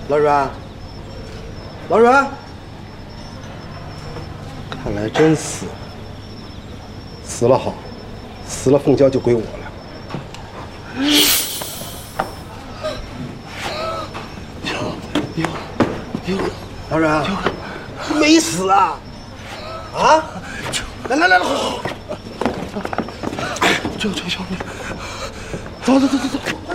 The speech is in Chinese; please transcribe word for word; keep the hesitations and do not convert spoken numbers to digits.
老阮，老阮，看来真死了。死了好，死了凤娇就归我了。有有有，老阮，没死啊！啊！来来来来，救救救命！走走走走走。